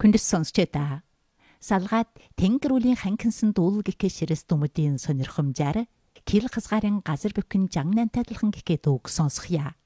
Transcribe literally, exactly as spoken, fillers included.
Хүндэс сонсчээ та. Салгаад тэнгэр үлийн ханкинсан дуул гэхээ ширэс дүмүдийн сонирхомжаар кил хазгарын газар бүхэн жангнан тайлхан гэхээ дууг сонсхия.